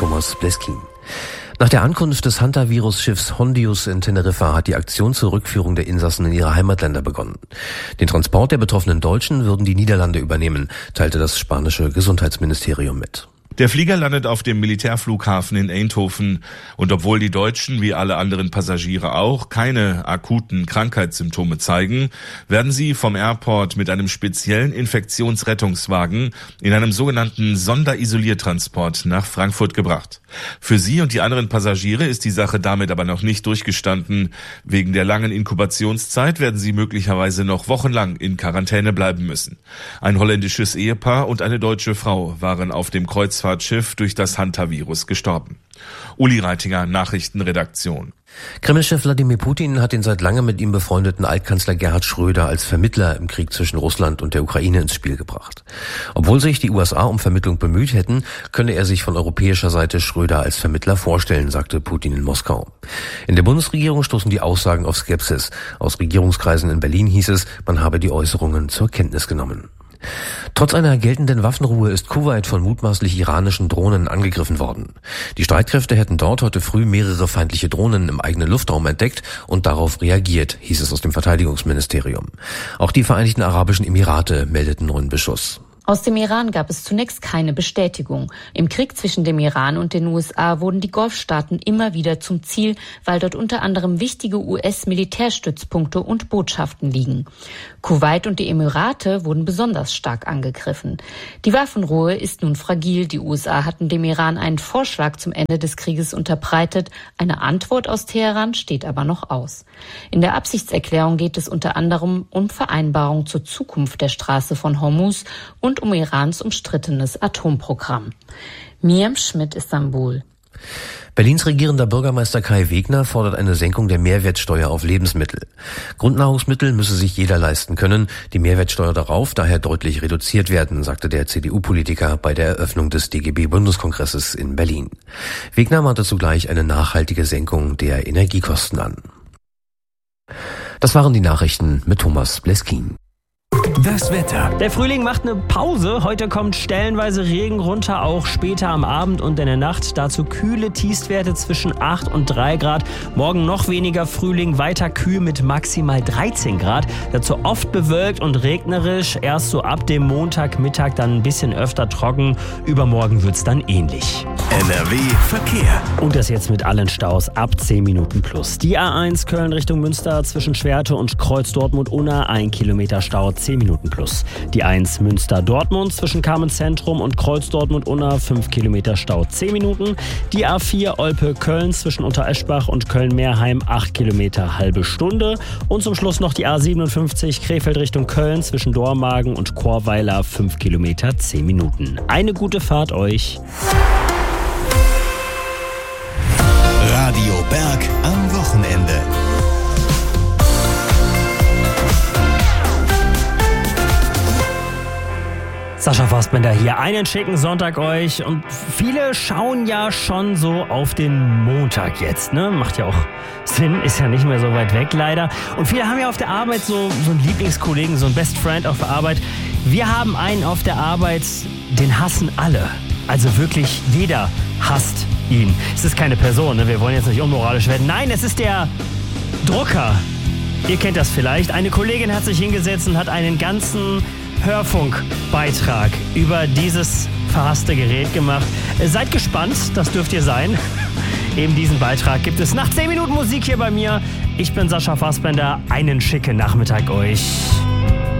Thomas Bleskin. Nach der Ankunft des Hantavirus-Schiffs Hondius in Teneriffa hat die Aktion zur Rückführung der Insassen in ihre Heimatländer begonnen. Den Transport der betroffenen Deutschen würden die Niederlande übernehmen, teilte das spanische Gesundheitsministerium mit. Der Flieger landet auf dem Militärflughafen in Eindhoven und obwohl die Deutschen wie alle anderen Passagiere auch keine akuten Krankheitssymptome zeigen, werden sie vom Airport mit einem speziellen Infektionsrettungswagen in einem sogenannten Sonderisoliertransport nach Frankfurt gebracht. Für sie und die anderen Passagiere ist die Sache damit aber noch nicht durchgestanden. Wegen der langen Inkubationszeit werden sie möglicherweise noch wochenlang in Quarantäne bleiben müssen. Ein holländisches Ehepaar und eine deutsche Frau waren auf dem Kreuzfahrtschiff durch das Hantavirus gestorben. Uli Reitinger, Nachrichtenredaktion. Kreml-Chef Wladimir Putin hat den seit langem mit ihm befreundeten Altkanzler Gerhard Schröder als Vermittler im Krieg zwischen Russland und der Ukraine ins Spiel gebracht. Obwohl sich die USA um Vermittlung bemüht hätten, könne er sich von europäischer Seite Schröder als Vermittler vorstellen, sagte Putin in Moskau. In der Bundesregierung stoßen die Aussagen auf Skepsis. Aus Regierungskreisen in Berlin hieß es, man habe die Äußerungen zur Kenntnis genommen. Trotz einer geltenden Waffenruhe ist Kuwait von mutmaßlich iranischen Drohnen angegriffen worden. Die Streitkräfte hätten dort heute früh mehrere feindliche Drohnen im eigenen Luftraum entdeckt und darauf reagiert, hieß es aus dem Verteidigungsministerium. Auch die Vereinigten Arabischen Emirate meldeten neuen Beschuss. Aus dem Iran gab es zunächst keine Bestätigung. Im Krieg zwischen dem Iran und den USA wurden die Golfstaaten immer wieder zum Ziel, weil dort unter anderem wichtige US-Militärstützpunkte und Botschaften liegen. Kuwait und die Emirate wurden besonders stark angegriffen. Die Waffenruhe ist nun fragil. Die USA hatten dem Iran einen Vorschlag zum Ende des Krieges unterbreitet. Eine Antwort aus Teheran steht aber noch aus. In der Absichtserklärung geht es unter anderem um Vereinbarungen zur Zukunft der Straße von Hormuz und um Irans umstrittenes Atomprogramm. Miriam Schmidt, Istanbul. Berlins regierender Bürgermeister Kai Wegner fordert eine Senkung der Mehrwertsteuer auf Lebensmittel. Grundnahrungsmittel müsse sich jeder leisten können, die Mehrwertsteuer darauf daher deutlich reduziert werden, sagte der CDU-Politiker bei der Eröffnung des DGB-Bundeskongresses in Berlin. Wegner mahnte zugleich eine nachhaltige Senkung der Energiekosten an. Das waren die Nachrichten mit Thomas Bleskin. Das Wetter. Der Frühling macht eine Pause. Heute kommt stellenweise Regen runter, auch später am Abend und in der Nacht. Dazu kühle Tiefstwerte zwischen 8 und 3 Grad. Morgen noch weniger Frühling, weiter kühl mit maximal 13 Grad. Dazu oft bewölkt und regnerisch. Erst so ab dem Montagmittag dann ein bisschen öfter trocken. Übermorgen wird's dann ähnlich. NRW Verkehr. Und das jetzt mit allen Staus ab 10 Minuten plus. Die A1 Köln Richtung Münster zwischen Schwerte und Kreuz Dortmund-Unna 1 Kilometer Stau, 10 Minuten plus. Die 1 Münster-Dortmund zwischen Kamenz-Zentrum und Kreuz Dortmund-Unna 5 Kilometer Stau, 10 Minuten. Die A4 Olpe-Köln zwischen Untereschbach und Köln-Meerheim 8 Kilometer, halbe Stunde. Und zum Schluss noch die A57 Krefeld Richtung Köln zwischen Dormagen und Chorweiler 5 Kilometer, 10 Minuten. Eine gute Fahrt euch. Radio Berg am Wochenende. Sascha Fassbender hier. Einen schicken Sonntag euch. Und viele schauen ja schon so auf den Montag jetzt, ne? Macht ja auch Sinn, ist ja nicht mehr so weit weg, leider. Und viele haben ja auf der Arbeit so einen Lieblingskollegen, so einen Best Friend auf der Arbeit. Wir haben einen auf der Arbeit, den hassen alle. Also wirklich jeder hasst ihn. Es ist keine Person, ne? Wir wollen jetzt nicht unmoralisch werden. Nein, es ist der Drucker. Ihr kennt das vielleicht. Eine Kollegin hat sich hingesetzt und hat einen ganzen Hörfunkbeitrag über dieses verhasste Gerät gemacht. Seid gespannt, das dürft ihr sein. Eben diesen Beitrag gibt es nach 10 Minuten Musik hier bei mir. Ich bin Sascha Fassbender. Einen schicken Nachmittag euch.